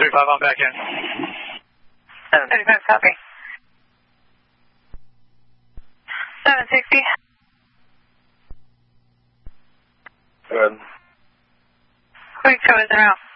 735 on back in. 735, copy. 760. Good. Quick, 7 out.